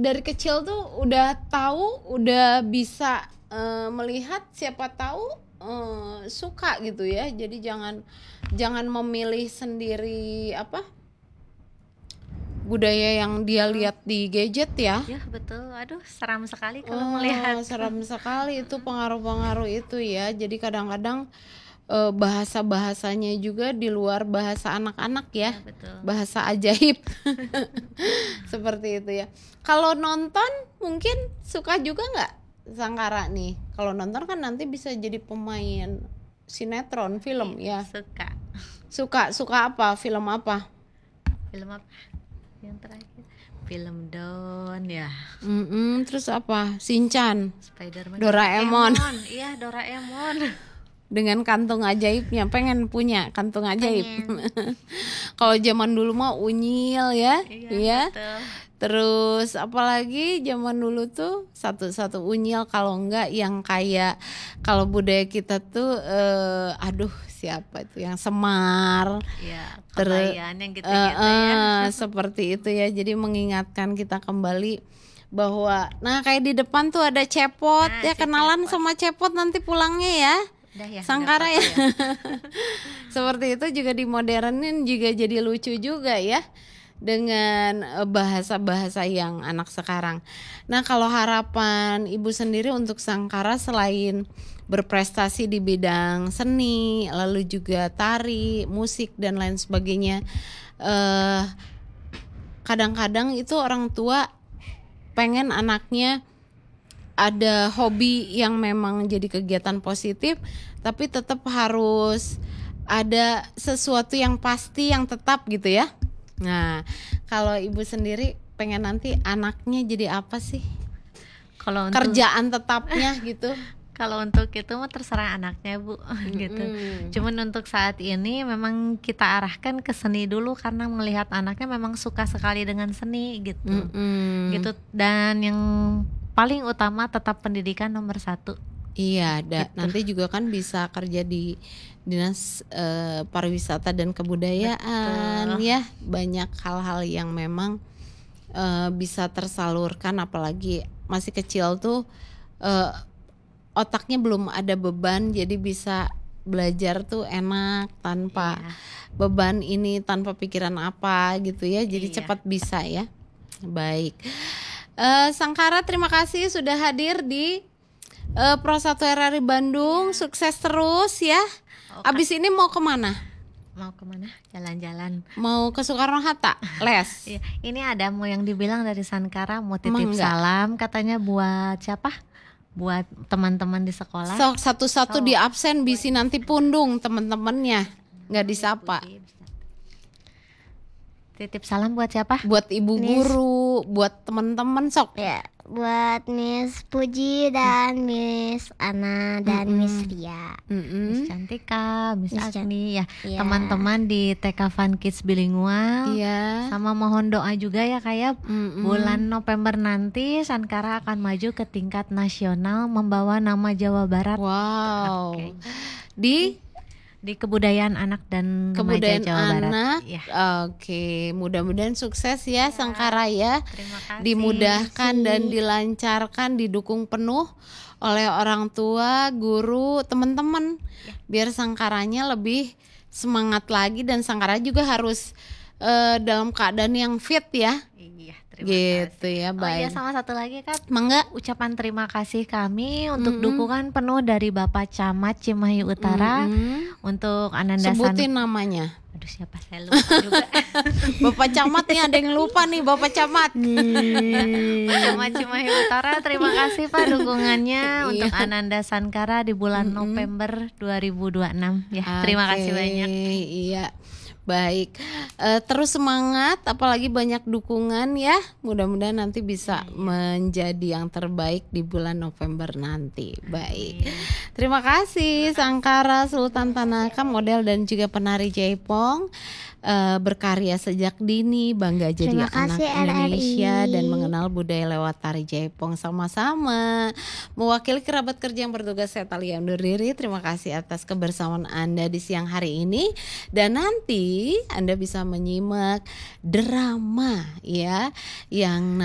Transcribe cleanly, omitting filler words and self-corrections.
dari kecil tuh udah tahu, udah bisa melihat, siapa tahu suka gitu ya. Jadi jangan memilih sendiri budaya yang dia lihat di gadget ya. Ya betul, aduh seram sekali kalau melihat. Seram sekali itu pengaruh-pengaruh itu ya. Jadi kadang-kadang bahasa-bahasanya juga di luar bahasa anak-anak ya, betul. Bahasa ajaib. Seperti itu ya. Kalau nonton mungkin suka juga nggak Sangkara nih? Kalau nonton kan nanti bisa jadi pemain sinetron, film ya. Suka apa? Film apa? Film apa? Yang terakhir film Don ya. Terus apa? Shinchan, Spiderman, Doraemon. Iya, Doraemon. Dengan kantung ajaibnya, pengen punya kantung ajaib. Kalau zaman dulu mah unyil ya. Iya. Betul. Terus apalagi zaman dulu tuh satu unyil, kalau enggak yang kayak kalau budaya kita tuh siapa itu yang Semar. Iya, kebayaan yang gitu-gitu ya. Seperti itu ya. Jadi mengingatkan kita kembali bahwa kayak di depan tuh ada Cepot ya, kenalan sama Cepot nanti pulangnya ya. Sangkara ya. Seperti itu juga dimodernin, juga jadi lucu juga ya dengan bahasa-bahasa yang anak sekarang. Nah, kalau harapan Ibu sendiri untuk Sangkara selain berprestasi di bidang seni, lalu juga tari, musik dan lain sebagainya, kadang-kadang itu orang tua pengen anaknya ada hobi yang memang jadi kegiatan positif, tapi tetap harus ada sesuatu yang pasti, yang tetap gitu ya. Nah, kalau Ibu sendiri pengen nanti anaknya jadi apa sih? Kalau kerjaan tetapnya gitu. Kalau untuk itu mah terserah anaknya Bu, gitu. Cuman untuk saat ini memang kita arahkan ke seni dulu karena melihat anaknya memang suka sekali dengan seni gitu. Gitu, dan yang paling utama tetap pendidikan nomor 1. Iya, gitu. Nanti juga kan bisa kerja di Dinas Pariwisata dan Kebudayaan. Betul. Ya, banyak hal-hal yang memang bisa tersalurkan, apalagi masih kecil tuh otaknya belum ada beban, jadi bisa belajar tuh enak tanpa beban ini, tanpa pikiran apa gitu ya. Jadi cepat bisa ya. Baik. Sangkara, terima kasih sudah hadir di Pro 1 RRI Bandung. Sukses terus ya. Abis ini mau kemana? Jalan-jalan. Mau ke Soekarno-Hatta les. Ini ada yang dibilang dari Sangkara mau titip salam, katanya buat siapa? Buat teman-teman di sekolah. Satu-satu di absen, bisi nanti pundung teman-temannya nggak disapa. Titip salam buat siapa? Buat ibu guru, buat teman-teman sok. Ya, buat Miss Puji dan Miss Ana dan Miss Ria, Miss Cantika, Miss Agni ya. Teman-teman di TK Fun Kids Bilingual. Sama mohon doa juga ya kayak bulan November nanti Sangkara akan maju ke tingkat nasional membawa nama Jawa Barat. Wow. Di kebudayaan anak dan kebudayaan remaja Jawa Barat. Anak. Oke, mudah-mudahan sukses ya Sangkara ya. Terima kasih. Dimudahkan dan dilancarkan, didukung penuh oleh orang tua, guru, teman-teman. Biar Sangkaranya lebih semangat lagi, dan Sangkara juga harus dalam keadaan yang fit ya. Terima gitu kasih. Ya, baik. Sama satu lagi kan, Mangga. Ucapan terima kasih kami untuk dukungan penuh dari Bapak Camat Cimahi Utara untuk Ananda Sebutin namanya. Aduh, siapa, saya lupa juga. Bapak Camat nih, ada yang lupa nih Bapak Camat. Pak Camat Cimahi Utara, terima kasih Pak dukungannya untuk Ananda Sangkara di bulan November 2026 ya. Terima kasih banyak. Iya. Baik, terus semangat, apalagi banyak dukungan ya. Mudah-mudahan nanti bisa menjadi yang terbaik di bulan November nanti. Baik, terima kasih Sangkara Sultan Tanaka, model dan juga penari Jaipong. Berkarya sejak dini, bangga jadi anak Indonesia dan mengenal budaya lewat tari Jaipong. Sama-sama. Mewakili kerabat kerja yang bertugas, saya Talia undur diri. Terima kasih atas kebersamaan Anda di siang hari ini, dan nanti Anda bisa menyimak drama ya yang